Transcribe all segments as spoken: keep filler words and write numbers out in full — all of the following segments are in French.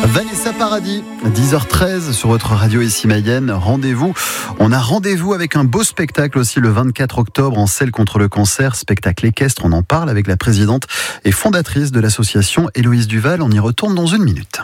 Vanessa Paradis, dix heures treize sur votre radio ici Mayenne. Rendez-vous. On a rendez-vous avec un beau spectacle aussi le vingt-quatre octobre en selle contre le cancer. Spectacle équestre. On en parle avec la présidente et fondatrice de l'association Héloïse Duval. On y retourne dans une minute.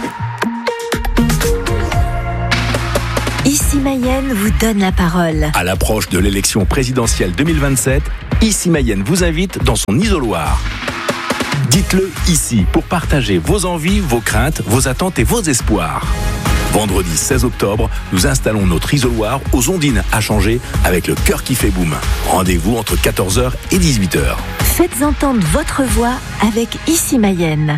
Ici Mayenne vous donne la parole. À l'approche de l'élection présidentielle deux mille vingt-sept, Ici Mayenne vous invite dans son isoloir. Dites-le ici pour partager vos envies, vos craintes, vos attentes et vos espoirs. Vendredi seize octobre, nous installons notre isoloir aux Ondines à Changer avec le cœur qui fait boum. Rendez-vous entre quatorze heures et dix-huit heures. Faites entendre votre voix avec Ici Mayenne.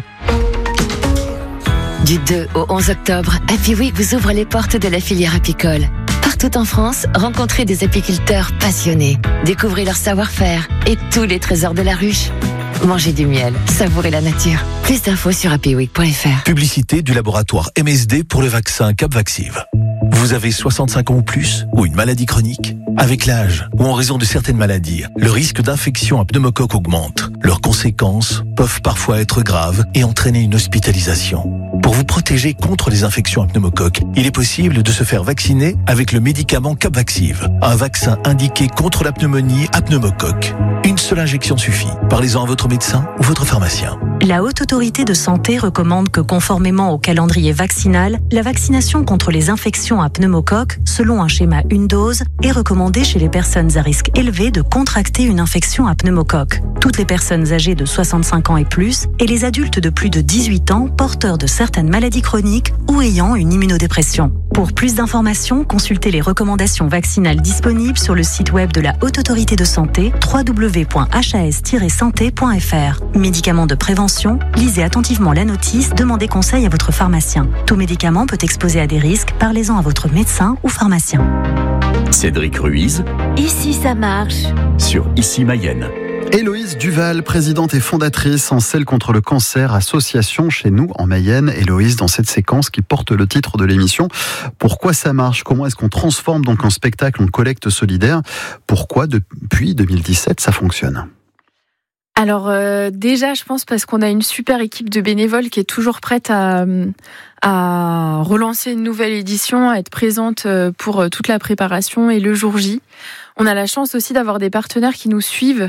Du deux au onze octobre, Happy Week vous ouvre les portes de la filière apicole. Partout en France, rencontrez des apiculteurs passionnés. Découvrez leur savoir-faire et tous les trésors de la ruche. Mangez du miel, savourez la nature. Plus d'infos sur happy week point f r. Publicité du laboratoire M S D pour le vaccin Capvaxive. Vous avez soixante-cinq ans ou plus ou une maladie chronique? Avec l'âge ou en raison de certaines maladies, le risque d'infection à pneumocoque augmente. Leurs conséquences peuvent parfois être graves et entraîner une hospitalisation. Pour vous protéger contre les infections à pneumocoque, il est possible de se faire vacciner avec le médicament Capvaxive, un vaccin indiqué contre la pneumonie à pneumocoque. Une seule injection suffit. Parlez-en à votre médecin ou votre pharmacien. La Haute Autorité de Santé recommande que, conformément au calendrier vaccinal, la vaccination contre les infections à pneumocoque, selon un schéma une dose, est recommandée chez les personnes à risque élevé de contracter une infection à pneumocoque. Toutes les personnes âgées de soixante-cinq ans et plus et les adultes de plus de dix-huit ans porteurs de certaines maladies chroniques ou ayant une immunodépression. Pour plus d'informations, consultez les recommandations vaccinales disponibles sur le site web de la Haute Autorité de Santé w w w point h a s tiret santé point f r. Médicaments de prévention, lisez attentivement la notice, demandez conseil à votre pharmacien. Tout médicament peut exposer à des risques, parlez-en à votre médecin ou pharmacien. Cédric Ruiz, Ici ça marche. sur Ici Mayenne. Héloïse Duval, présidente et fondatrice en selle contre le cancer, association chez nous en Mayenne. Héloïse, dans cette séquence qui porte le titre de l'émission, pourquoi ça marche? Comment est-ce qu'on transforme donc un spectacle en collecte solidaire? Pourquoi depuis deux mille dix-sept ça fonctionne? Alors euh, déjà, je pense parce qu'on a une super équipe de bénévoles qui est toujours prête à, à relancer une nouvelle édition, à être présente pour toute la préparation et le jour J. On a la chance aussi d'avoir des partenaires qui nous suivent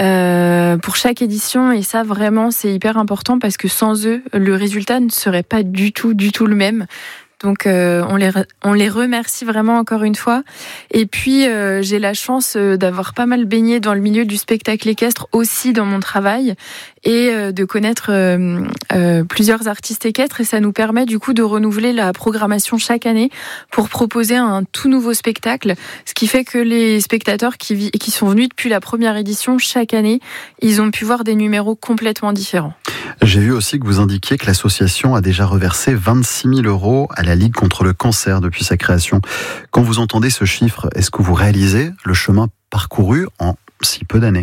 euh, pour chaque édition et ça vraiment c'est hyper important parce que sans eux, le résultat ne serait pas du tout, du tout le même. Donc euh, on les on les remercie vraiment encore une fois. Et puis euh, j'ai la chance euh, d'avoir pas mal baigné dans le milieu du spectacle équestre aussi dans mon travail et euh, de connaître euh, euh, plusieurs artistes équestres et ça nous permet du coup de renouveler la programmation chaque année pour proposer un tout nouveau spectacle. Ce qui fait que les spectateurs qui vi- qui sont venus depuis la première édition chaque année, ils ont pu voir des numéros complètement différents. J'ai vu aussi que vous indiquiez que l'association a déjà reversé vingt-six mille euros à la Ligue contre le cancer depuis sa création. Quand vous entendez ce chiffre, est-ce que vous réalisez le chemin parcouru en si peu d'années ?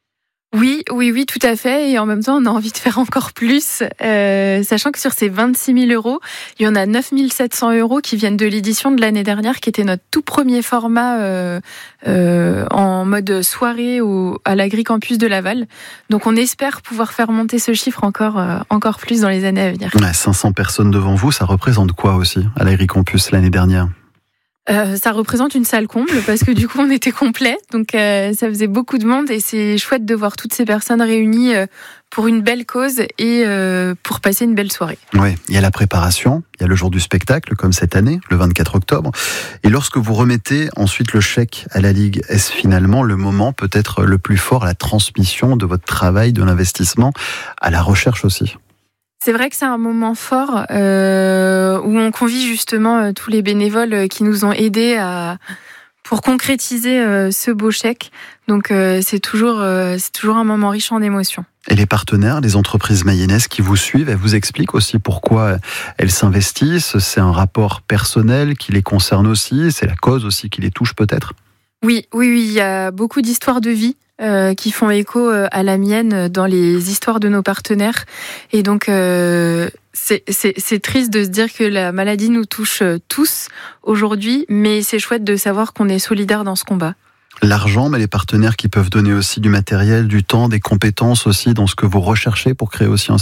Oui, oui, oui, tout à fait. Et en même temps, on a envie de faire encore plus, euh, sachant que sur ces vingt-six mille euros, il y en a neuf mille sept cents euros qui viennent de l'édition de l'année dernière, qui était notre tout premier format euh, euh, en mode soirée au, à l'Agricampus de Laval. Donc, on espère pouvoir faire monter ce chiffre encore, euh, encore plus dans les années à venir. Ouais, cinq cents personnes devant vous, ça représente quoi aussi à l'Agricampus l'année dernière ? Euh, ça représente une salle comble parce que du coup on était complet, donc euh, ça faisait beaucoup de monde et c'est chouette de voir toutes ces personnes réunies euh, pour une belle cause et euh, pour passer une belle soirée. Oui, il y a la préparation, il y a le jour du spectacle comme cette année, le vingt-quatre octobre. Et lorsque vous remettez ensuite le chèque à la Ligue, est-ce finalement le moment peut-être le plus fort, la transmission de votre travail, de l'investissement à la recherche aussi ? C'est vrai que c'est un moment fort euh, où on convie justement euh, tous les bénévoles qui nous ont aidés à, pour concrétiser euh, ce beau chèque. Donc euh, c'est toujours, euh, c'est toujours un moment riche en émotions. Et les partenaires, les entreprises mayennaises qui vous suivent, elles vous expliquent aussi pourquoi elles s'investissent. C'est un rapport personnel qui les concerne aussi, c'est la cause aussi qui les touche peut-être ? Oui, oui, oui, il y a beaucoup d'histoires de vie. Euh, qui font écho euh, à la mienne dans les histoires de nos partenaires. Et donc, euh, c'est, c'est, c'est triste de se dire que la maladie nous touche euh, tous aujourd'hui, mais c'est chouette de savoir qu'on est solidaires dans ce combat. L'argent, mais les partenaires qui peuvent donner aussi du matériel, du temps, des compétences aussi dans ce que vous recherchez pour créer aussi un spectacle ?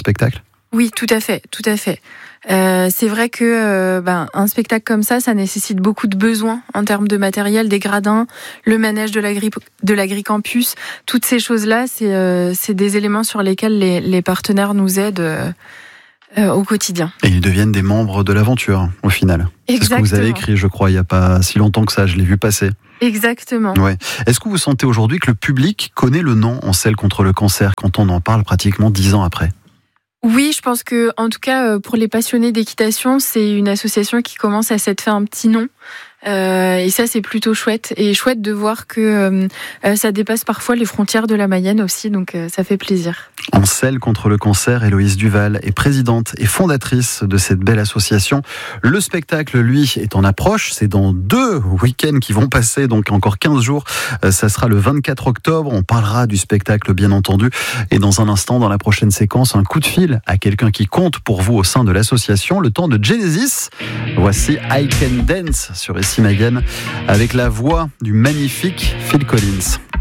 Oui, tout à fait, tout à fait. Euh, c'est vrai que euh, ben, un spectacle comme ça, ça nécessite beaucoup de besoins en termes de matériel, des gradins, le manège de l'agri de l'agricampus, toutes ces choses-là, c'est euh, c'est des éléments sur lesquels les, les partenaires nous aident euh, euh, au quotidien. Et ils deviennent des membres de l'aventure, au final. Exactement. C'est ce que vous avez écrit, je crois, il n'y a pas si longtemps que ça, je l'ai vu passer. Exactement. Ouais. Est-ce que vous sentez aujourd'hui que le public connaît le nom En selle contre le cancer quand on en parle pratiquement dix ans après ? Oui, je pense que, en tout cas, pour les passionnés d'équitation, c'est une association qui commence à s'être fait un petit nom. Euh, et ça, c'est plutôt chouette. Et chouette de voir que euh, ça dépasse parfois les frontières de la Mayenne aussi, donc euh, ça fait plaisir. En selle contre le cancer, Héloïse Duval est présidente et fondatrice de cette belle association. Le spectacle, lui, est en approche. C'est dans deux week-ends qui vont passer, donc encore quinze jours. Euh, ça sera le vingt-quatre octobre. On parlera du spectacle, bien entendu. Et dans un instant, dans la prochaine séquence, un coup de fil à quelqu'un qui compte pour vous au sein de l'association. Le temps de Genesis. Voici I Can Dance sur Mayenne avec la voix du magnifique Phil Collins.